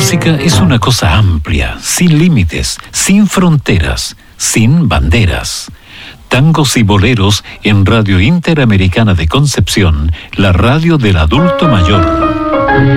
música es una cosa amplia, sin límites, sin fronteras, sin banderas. Tangos y boleros en Radio Interamericana de Concepción, la radio del adulto mayor.